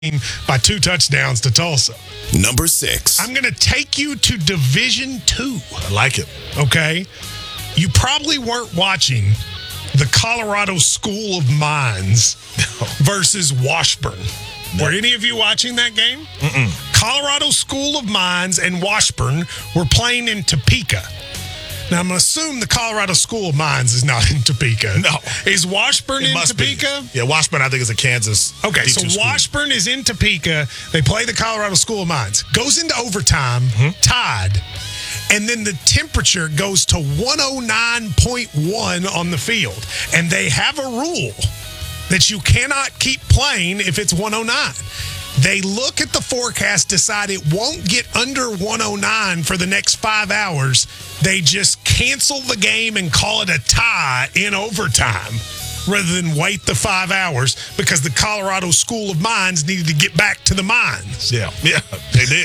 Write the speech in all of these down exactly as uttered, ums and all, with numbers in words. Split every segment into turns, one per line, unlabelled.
by two touchdowns to Tulsa.
Number six.
I'm going to take you to Division Two.
I like it.
Okay? You probably weren't watching the Colorado School of Mines versus Washburn. No. Were any of you watching that game?
Mm-mm.
Colorado School of Mines and Washburn were playing in Topeka. Now, I'm going to assume the Colorado School of Mines is not in Topeka.
No.
Is Washburn
it
in
must
Topeka?
Be. Yeah, Washburn, I think, is a Kansas.
Okay, so
school.
Washburn is in Topeka. They play the Colorado School of Mines. Goes into overtime, mm-hmm. tied. And then the temperature goes to one oh nine point one on the field. And they have a rule that you cannot keep playing if it's one oh nine. They look at the forecast, decide it won't get under one oh nine for the next five hours. They just cancel the game and call it a tie in overtime rather than wait the five hours because the Colorado School of Mines needed to get back to the mines.
Yeah, yeah, they did.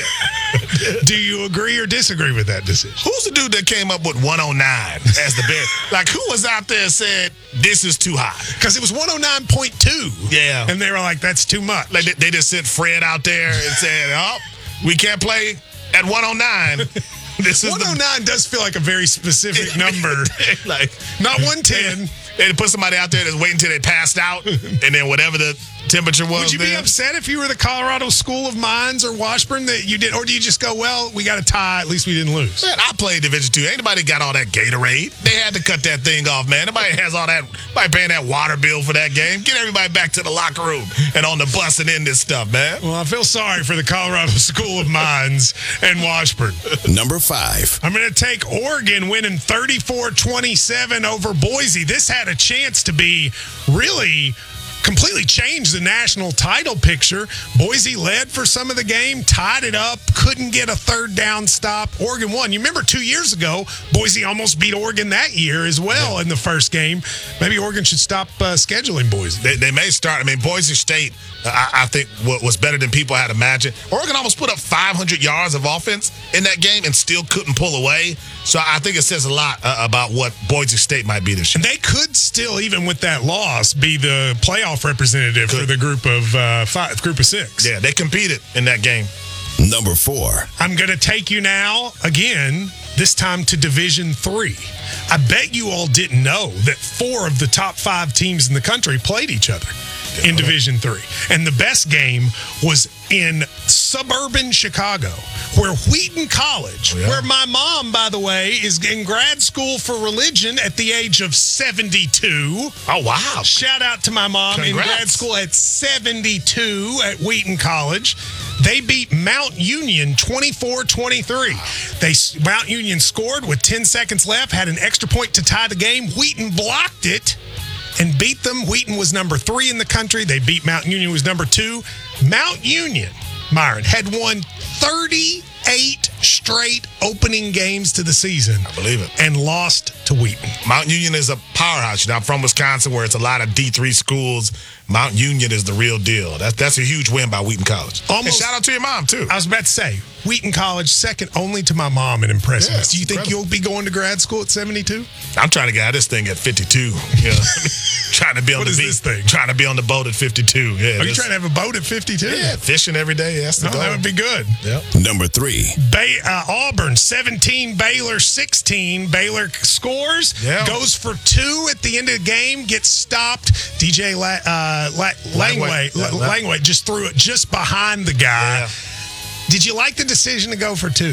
Do you agree or disagree with that decision?
Who's the dude that came up with one oh nine as the best? Like, who was out there and said, this is too high?
Because it was one oh nine point two.
Yeah.
And they were like, that's too much.
Like, they, they just sent Fred out there and said, oh, we can't play at one oh nine. This is
one oh nine
the-
does feel like a very specific number.
Like,
not one ten.
They put somebody out there that's waiting until they passed out, and then whatever the temperature was.
Would you
there.
be upset if you were the Colorado School of Mines or Washburn that you did, or do you just go, well, we got a tie, at least we didn't lose?
Man, I played Division Two. Ain't nobody got all that Gatorade. They had to cut that thing off, man. Nobody has all that. Nobody paying that water bill for that game. Get everybody back to the locker room and on the bus and in this stuff, man.
Well, I feel sorry for the Colorado School of Mines and Washburn.
Number five.
I'm going to take Oregon winning thirty-four twenty-seven over Boise. This had a chance to be really completely changed the national title picture. Boise led for some of the game, tied it up, couldn't get a third down stop. Oregon won. You remember two years ago, Boise almost beat Oregon that year as well yeah. in the first game. Maybe Oregon should stop uh, scheduling Boise.
They, they may start. I mean, Boise State, uh, I, I think, was better than people had imagined. Oregon almost put up five hundred yards of offense in that game and still couldn't pull away. So I think it says a lot uh, about what Boise State might be this year.
And they could still, even with that loss, be the playoff representative could. for the group of uh, five, group of six.
Yeah, they competed in that game.
Number four.
I'm going to take you now, again, this time to Division Three. I bet you all didn't know that four of the top five teams in the country played each other in Division Three. And the best game was in suburban Chicago, where Wheaton College, oh, yeah. where my mom, by the way, is in grad school for religion at the age of seventy-two.
Oh, wow.
Shout out to my mom. Congrats. In grad school at seventy-two at Wheaton College. They beat Mount Union twenty-four twenty-three. Wow. They Mount Union scored with ten seconds left, had an extra point to tie the game. Wheaton blocked it and beat them. Wheaton was number three in the country. They beat Mount Union, was number two. Mount Union, Myron, had won thirty-eight straight opening games to the season.
I believe it.
And lost to Wheaton.
Mount Union is a powerhouse. You know, I'm from Wisconsin, where it's a lot of D three schools. Mount Union is the real deal. That's that's a huge win by Wheaton College. Almost, and shout out to your mom, too.
I was about to say, Wheaton College, second only to my mom in impressiveness. Yeah, Do you think incredible. You'll be going to grad school at seventy-two?
I'm trying to get out of this thing at fifty-two. You know, trying to be on
what
the
is
beat,
this thing?
Trying to be on the boat at fifty-two. Yeah,
Are you trying to have a boat at fifty-two?
Yeah, fishing every day. That's the
no,
goal.
That would be good.
Yep.
Number three.
Bay, uh, Auburn, seventeen, Baylor, sixteen. Baylor scores,
yeah.
goes for two at the end of the game, gets stopped. D J La, uh, La, Langway,
yeah,
La, Langway just threw it just behind the guy.
Yeah.
Did you like the decision to go for two?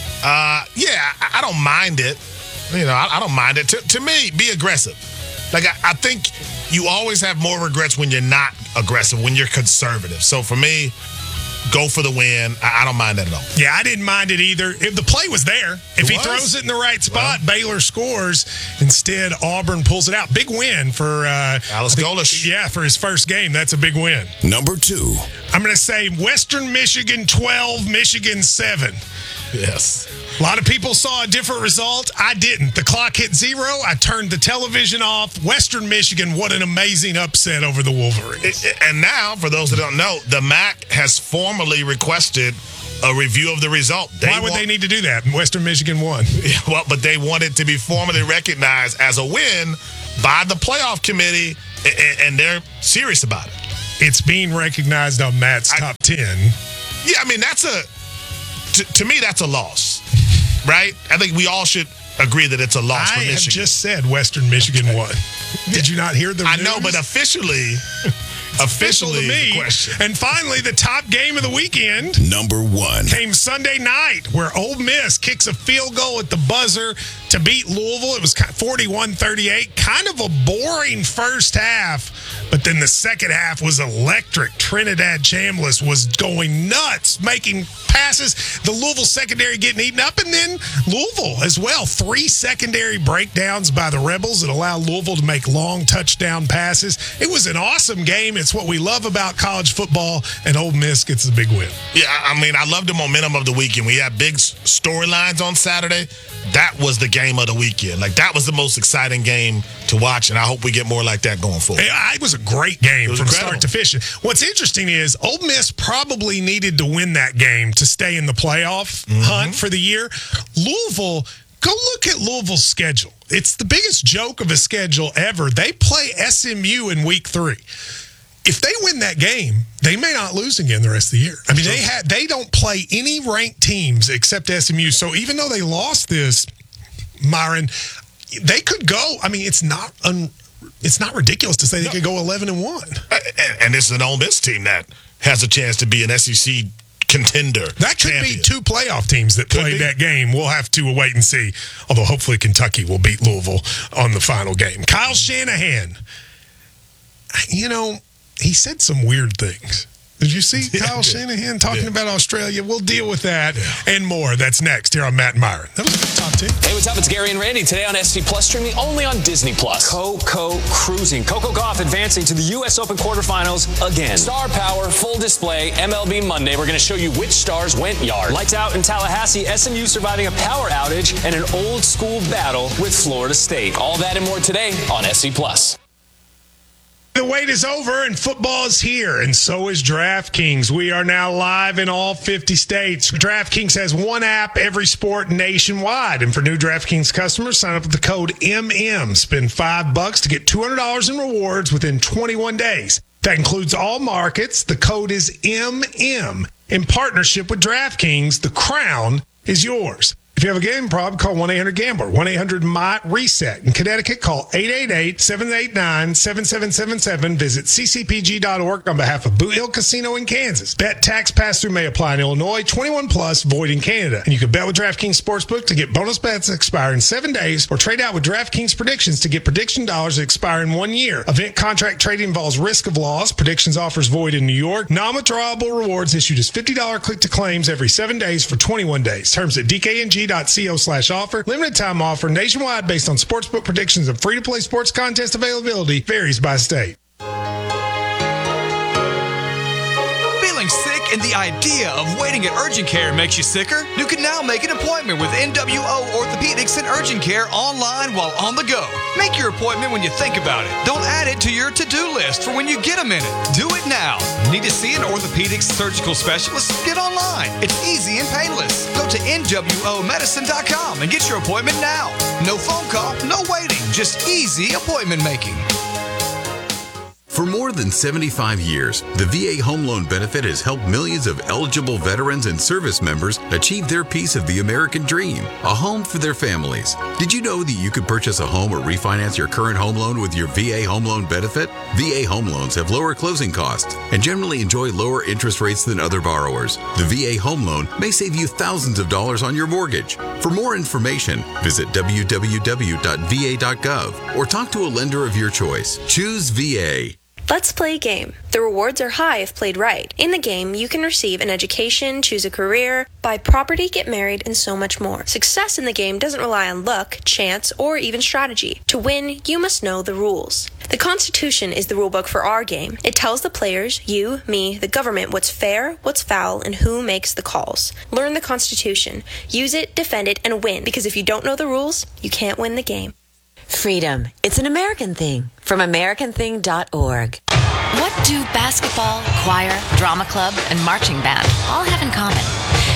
Uh, yeah, I, I don't mind it. You know, I, I don't mind it. To, to me, be aggressive. Like, I, I think you always have more regrets when you're not aggressive, when you're conservative. So, for me, go for the win. I, I don't mind that at all.
Yeah, I didn't mind it either. If the play was there. If
it
he
was.
throws it in the right spot,
well,
Baylor scores. Instead, Auburn pulls it out. Big win for uh,
Alice Golish.
Yeah, for his first game. That's a big win.
Number two.
I'm going to say Western Michigan twelve, Michigan seven.
Yes.
A lot of people saw a different result. I didn't. The clock hit zero. I turned the television off. Western Michigan, what an amazing upset over the Wolverines.
It, it, and now, for those that don't know, the M A C has formally requested a review of the result. They
Why would
want,
they need to do that? Western Michigan won.
Yeah, well, but they want it to be formally recognized as a win by the playoff committee, and, and they're serious about it.
it's being recognized on Matt's
I,
top ten.
Yeah, I mean, that's a, to, to me, that's a loss, right? I think we all should agree that it's a loss
I
for Michigan.
have just said Western Michigan won. Did you not hear the
I
news?
know, but officially,
Official
officially
to me.
the question.
And finally, the top game of the weekend
Number one.
came Sunday night, where Ole Miss kicks a field goal at the buzzer to beat Louisville. It was forty-one thirty-eight. Kind of a boring first half, but then the second half was electric. Trinidad Chambliss was going nuts, making passes. The Louisville secondary getting eaten up, and then Louisville as well. Three secondary breakdowns by the Rebels that allow Louisville to make long touchdown passes. It was an awesome game. It's what we love about college football, and Ole Miss gets the big win.
Yeah, I mean, I love the momentum of the weekend. We had big storylines on Saturday. That was the game of the weekend. Like, that was the most exciting game to watch, and I hope we get more like that going forward.
It was a great game from
incredible.
start to finish. What's interesting is Ole Miss probably needed to win that game to stay in the playoff mm-hmm. hunt for the year. Louisville, go look at Louisville's schedule. It's the biggest joke of a schedule ever. They play S M U in week three. If they win that game, they may not lose again the rest of the year. I mean, they had they don't play any ranked teams except S M U. So even though they lost this, Myron, they could go. I mean, it's not un, it's not ridiculous to say they no. could go eleven and one.
And, and this is an Ole Miss team that has a chance to be an S E C contender.
That could
champion.
be two playoff teams that
Could
played
be.
that game. We'll have to wait and see. Although hopefully Kentucky will beat Louisville on the final game. Kyle Shanahan, you know, he said some weird things. Did you see
Yeah,
Kyle Shanahan talking
yeah.
about Australia? We'll deal with that yeah. and more. That's next here on Matt and Myron. That was a good top ten.
Hey, what's up? It's Gary and Randy. Today on S C Plus, streaming only on Disney Plus. Coco Cruising. Coco Gauff advancing to the U S Open quarterfinals again. Star Power, full display, M L B Monday. We're going to show you which stars went yard. Lights out in Tallahassee, S M U surviving a power outage and an old school battle with Florida State. All that and more today on S C Plus.
The wait is over and football is here, and so is DraftKings. We are now live in all fifty states. DraftKings has one app, every sport nationwide. And for new DraftKings customers, sign up with the code M M. Spend five bucks to get two hundred dollars in rewards within twenty-one days. That includes all markets. The code is M M. In partnership with DraftKings, the crown is yours. If you have a gambling problem, call one eight hundred gambler, one eight hundred M Y reset. In Connecticut, call eight eight eight, seven eight nine, seven seven seven seven. Visit c c p g dot org on behalf of Boot Hill Casino in Kansas. Bet tax pass-through may apply in Illinois, twenty-one plus, void in Canada. And you can bet with DraftKings Sportsbook to get bonus bets that expire in seven days, or trade out with DraftKings Predictions to get prediction dollars that expire in one year. Event contract trading involves risk of loss. Predictions offers void in New York. Non-withdrawable rewards issued as fifty dollars click-to-claims every seven days for twenty-one days. Terms at d k n g dot co slash offer. Limited time offer nationwide based on sportsbook predictions and free-to-play sports contest availability varies by state.
Feeling sick and the idea of waiting at urgent care makes you sicker? You can now make an appointment with N W O Orthopedics and Urgent Care online while on the go. Make your appointment when you think about it. Don't add it to your to-do list for when you get a minute. Do it now. Need to see an orthopedics surgical specialist? Get online. It's easy and painless. Go to N W O medicine dot com and get your appointment now. No phone call, no waiting, just easy appointment making.
For more than seventy-five years, the V A Home Loan Benefit has helped millions of eligible veterans and service members achieve their piece of the American dream, a home for their families. Did you know that you could purchase a home or refinance your current home loan with your V A Home Loan Benefit? V A home loans have lower closing costs and generally enjoy lower interest rates than other borrowers. The V A Home Loan may save you thousands of dollars on your mortgage. For more information, visit w w w dot v a dot gov or talk to a lender of your choice. Choose V A.
Let's play a game. The rewards are high if played right. In the game, you can receive an education, choose a career, buy property, get married, and so much more. Success in the game doesn't rely on luck, chance, or even strategy. To win, you must know the rules. The Constitution is the rulebook for our game. It tells the players, you, me, the government, what's fair, what's foul, and who makes the calls. Learn the Constitution. Use it, defend it, and win. Because if you don't know the rules, you can't win the game.
Freedom. It's an American thing. From American Thing dot org.
What do basketball, choir, drama club, and marching band all have in common?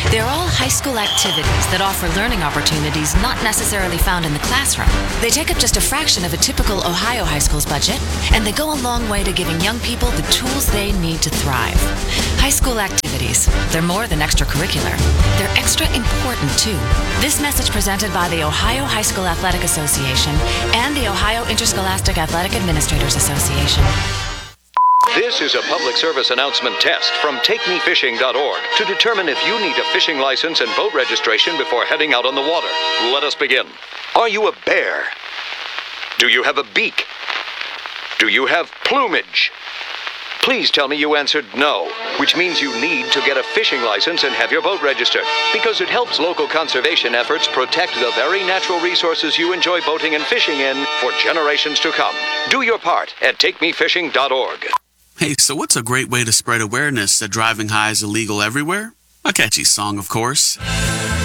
They're all high school activities that offer learning opportunities not necessarily found in the classroom. They take up just a fraction of a typical Ohio high school's budget, and they go a long way to giving young people the tools they need to thrive. High school activities, they're more than extracurricular. They're extra important, too. This message presented by the Ohio High School Athletic Association and the Ohio Interscholastic Athletic Administrators Association.
This is a public service announcement test from take me fishing dot org to determine if you need a fishing license and boat registration before heading out on the water. Let us begin. Are you a bear? Do you have a beak? Do you have plumage? Please tell me you answered no, which means you need to get a fishing license and have your boat registered, because it helps local conservation efforts protect the very natural resources you enjoy boating and fishing in for generations to come. Do your part at take me fishing dot org.
Hey, so what's a great way to spread awareness that driving high is illegal everywhere? A catchy song, of course.